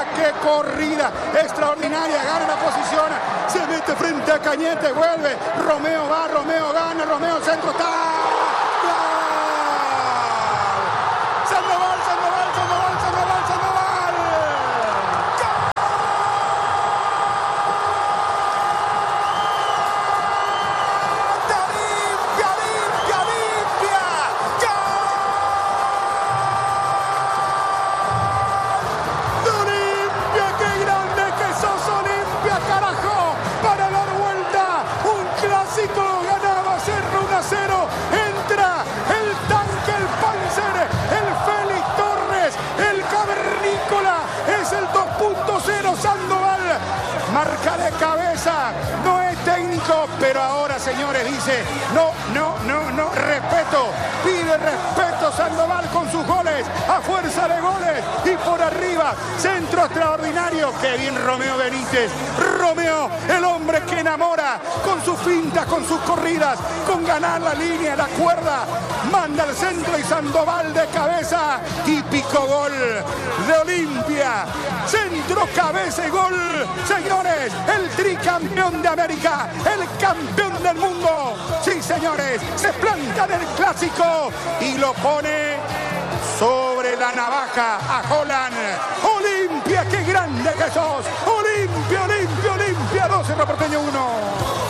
qué corrida extraordinaria, gana la posición, se mete frente a Cañete, vuelve, Romeo va, Romeo gana, Romeo centro, ¡está! Ganaba Cerro 1-0, entra el tanque, el Panzer, el Félix Torres, el Cavernícola, es el 2.0 Sandoval, marca de cabeza, no es técnico, pero ahora, señores, dice, no, respeto, pide respeto Sandoval con sus goles, a fuerza de goles, y por arriba, centro extraordinario, qué bien Romeo Benítez, Romeo, el hombre que enamora, con sus fintas, con sus corridas, con ganar la línea, la cuerda, manda al centro y Sandoval de cabeza, típico gol de Olimpia, centro, cabeza y gol, señores, el tricampeón de América, el campeón del mundo, sí señores, se planta en el clásico y lo pone sobre la navaja a Holland. Olimpia, qué grande que sos, Olimpia, 2 Cerro Porteño 1.